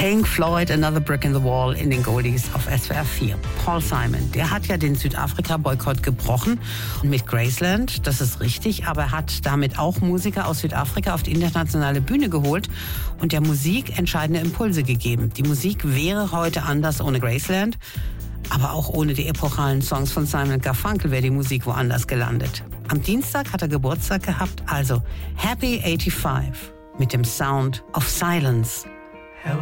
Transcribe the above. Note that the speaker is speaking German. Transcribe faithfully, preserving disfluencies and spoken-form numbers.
Pink Floyd, Another Brick in the Wall in den Goldies auf S W R vier. Paul Simon, der hat ja den Südafrika-Boykott gebrochen mit Graceland, das ist richtig, aber er hat damit auch Musiker aus Südafrika auf die internationale Bühne geholt und der Musik entscheidende Impulse gegeben. Die Musik wäre heute anders ohne Graceland, aber auch ohne die epochalen Songs von Simon und Garfunkel wäre die Musik woanders gelandet. Am Dienstag hat er Geburtstag gehabt, also Happy fünfundachtzig mit dem Sound of Silence.